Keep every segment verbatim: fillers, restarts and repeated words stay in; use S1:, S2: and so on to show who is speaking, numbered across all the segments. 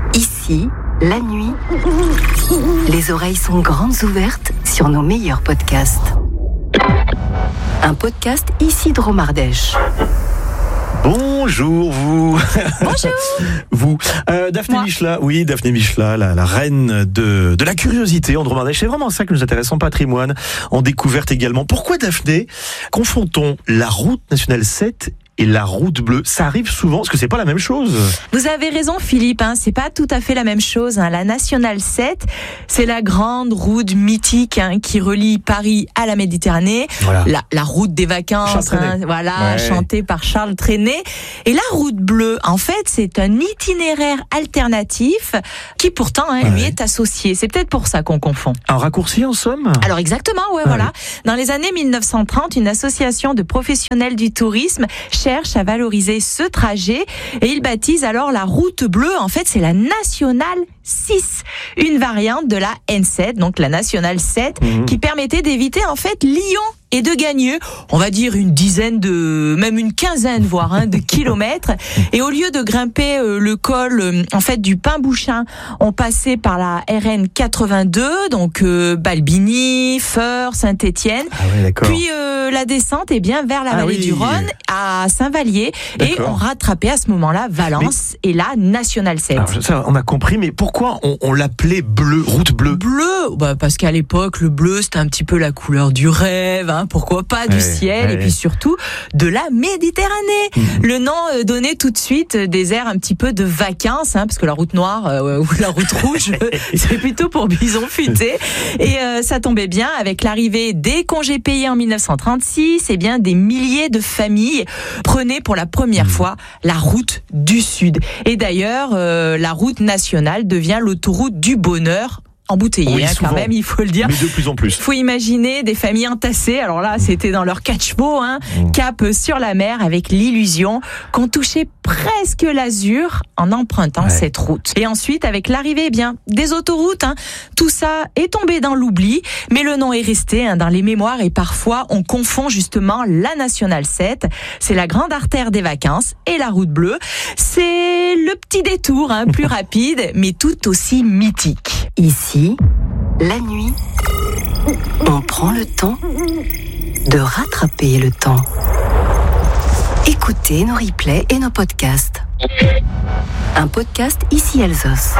S1: Ici, la nuit, les oreilles sont grandes ouvertes sur nos meilleurs podcasts. Un podcast Ici Dromardèche.
S2: Bonjour vous.
S1: Bonjour.
S2: Vous, euh, Daphné
S3: Moi.
S2: Michelat, oui, Daphné Michelat, la, la reine de, de la curiosité en Dromardèche. C'est vraiment ça qui nous intéresse en patrimoine, en découverte également. Pourquoi, Daphné, confrontons la route nationale sept et la route bleue? Ça arrive souvent, parce que c'est pas la même chose.
S3: Vous avez raison Philippe, hein, c'est pas tout à fait la même chose. Hein. La Nationale sept, c'est la grande route mythique hein, qui relie Paris à la Méditerranée.
S2: Voilà.
S3: La, la route des vacances, hein, voilà,
S2: Ouais.
S3: chantée par Charles Trenet. Et la route bleue, en fait, c'est un itinéraire alternatif qui pourtant hein, lui
S2: Ouais.
S3: est associé. C'est peut-être pour ça qu'on confond.
S2: Un raccourci en somme?
S3: Alors exactement, ouais,
S2: Ah
S3: voilà. Dans les années mille neuf cent trente, une association de professionnels du tourisme cherche à valoriser ce trajet et il baptise alors la route bleue. En fait, c'est la Nationale six, une variante de la N sept, donc la Nationale sept,
S2: Mmh.
S3: qui permettait d'éviter en fait Lyon et de gagner, on va dire une dizaine de, même une quinzaine voire hein, de kilomètres. Et au lieu de grimper euh, le col euh, en fait du Pain-Bouchain, on passait par la R N quatre-vingt-deux, donc euh, Balbini, Feurs, Saint-Étienne.
S2: Ah ouais, d'accord.
S3: Puis euh, la descente est bien vers la
S2: Ah
S3: vallée
S2: oui.
S3: du Rhône, à Saint-Vallier, et
S2: D'accord.
S3: on rattrapait à ce moment-là Valence et la Nationale sept.
S2: Alors, ça, on a compris, mais pourquoi on, on l'appelait bleu, route bleue?
S3: Bleu, bah parce qu'à l'époque, le bleu, c'était un petit peu la couleur du rêve, hein, pourquoi pas du
S2: Ouais,
S3: ciel,
S2: ouais.
S3: et puis surtout de la Méditerranée.
S2: Mmh.
S3: Le nom euh, donnait tout de suite euh, des airs un petit peu de vacances, hein, parce que la route noire euh, ou la route rouge, euh, c'est plutôt pour bison futé. Et euh, ça tombait bien avec l'arrivée des congés payés en mille neuf cent trente-six, et bien des milliers de familles prenaient pour la première
S2: Mmh.
S3: fois la route du Sud. Et d'ailleurs, euh, la route nationale devient l'autoroute du bonheur, embouteillée
S2: Oui,
S3: hein, quand
S2: souvent.
S3: même, il faut le dire.
S2: Mais de plus en plus.
S3: Il faut imaginer des familles entassées. Alors là, c'était dans leur catchbo, hein,
S2: Mmh.
S3: cap sur la mer, avec l'illusion qu'on touchait presque l'azur en empruntant
S2: Ouais.
S3: cette route. Et ensuite, avec l'arrivée eh bien des autoroutes, hein, tout ça est tombé dans l'oubli, mais le nom est resté hein, dans les mémoires et parfois on confond justement la Nationale sept. C'est la grande artère des vacances et la route bleue. C'est le petit détour, hein, plus rapide, mais tout aussi mythique.
S1: Ici, la nuit, on prend le temps de rattraper le temps. Écoutez nos replays et nos podcasts. Un podcast Ici Alsos.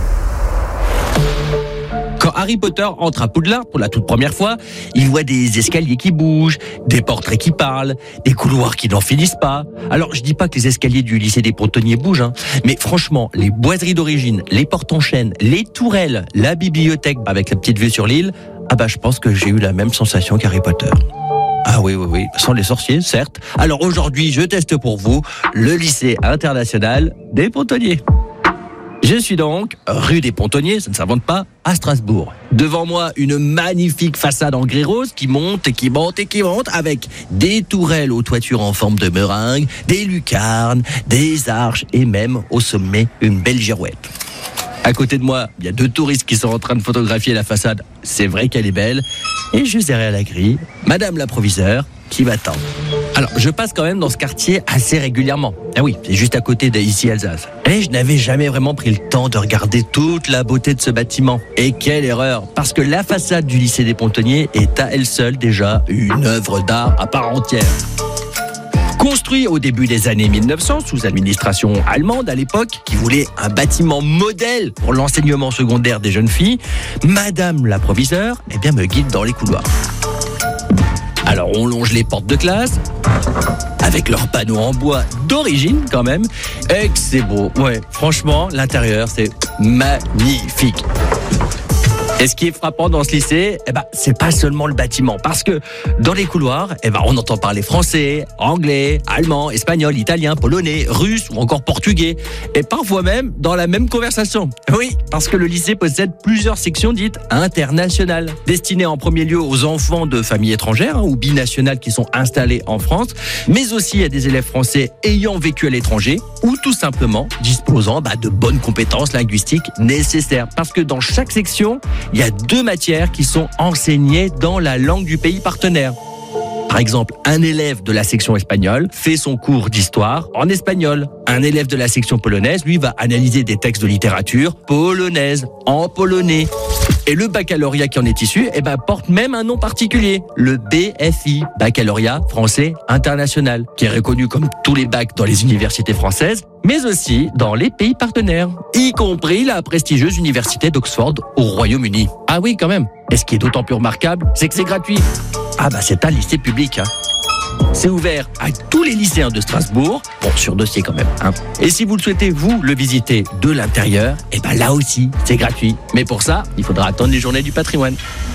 S4: Quand Harry Potter entre à Poudlard pour la toute première fois, il voit des escaliers qui bougent, des portraits qui parlent, des couloirs qui n'en finissent pas. Alors, je dis pas que les escaliers du lycée des Pontonniers bougent, hein, mais franchement, les boiseries d'origine, les portes en chêne, les tourelles, la bibliothèque avec la petite vue sur l'île, ah bah je pense que j'ai eu la même sensation qu'Harry Potter. Ah oui, oui, oui, sans les sorciers, certes. Alors aujourd'hui, je teste pour vous le lycée international des Pontonniers. Je suis donc rue des Pontonniers, ça ne s'invente pas, à Strasbourg. Devant moi, une magnifique façade en grès rose qui monte et qui monte et qui monte avec des tourelles aux toitures en forme de meringue, des lucarnes, des arches et même au sommet une belle girouette. À côté de moi, il y a deux touristes qui sont en train de photographier la façade. C'est vrai qu'elle est belle. Et juste derrière la grille, Madame la proviseure qui m'attend. Alors, je passe quand même dans ce quartier assez régulièrement. Ah oui, c'est juste à côté d'Ici Alsace. Et je n'avais jamais vraiment pris le temps de regarder toute la beauté de ce bâtiment. Et quelle erreur! Parce que la façade du lycée des Pontonniers est à elle seule déjà une œuvre d'art à part entière. Construit au début des années mille neuf cents sous administration allemande à l'époque, qui voulait un bâtiment modèle pour l'enseignement secondaire des jeunes filles, Madame la proviseure eh bien, me guide dans les couloirs. Alors on longe les portes de classe, avec leurs panneaux en bois d'origine quand même, et que c'est beau. Ouais, franchement, l'intérieur c'est magnifique. Et ce qui est frappant dans ce lycée, eh ben, c'est pas seulement le bâtiment. Parce que dans les couloirs, eh ben, on entend parler français, anglais, allemand, espagnol, italien, polonais, russe ou encore portugais. Et parfois même dans la même conversation. Oui, parce que le lycée possède plusieurs sections dites internationales, destinées en premier lieu aux enfants de familles étrangères hein, ou binationales qui sont installés en France, mais aussi à des élèves français ayant vécu à l'étranger ou tout simplement disposant bah, de bonnes compétences linguistiques nécessaires. Parce que dans chaque section, il y a deux matières qui sont enseignées dans la langue du pays partenaire. Par exemple, un élève de la section espagnole fait son cours d'histoire en espagnol. Un élève de la section polonaise, lui, va analyser des textes de littérature polonaise, en polonais. Et le baccalauréat qui en est issu, eh ben, porte même un nom particulier, le B F I, baccalauréat français international, qui est reconnu comme tous les bacs dans les universités françaises, mais aussi dans les pays partenaires, y compris la prestigieuse université d'Oxford au Royaume-Uni. Ah oui, quand même. Et ce qui est d'autant plus remarquable, c'est que c'est gratuit. Ah bah c'est un lycée public, hein. C'est ouvert à tous les lycéens de Strasbourg, bon, sur dossier quand même, hein. Et si vous le souhaitez, vous, le visiter de l'intérieur, eh ben là aussi, c'est gratuit. Mais pour ça, il faudra attendre les journées du patrimoine.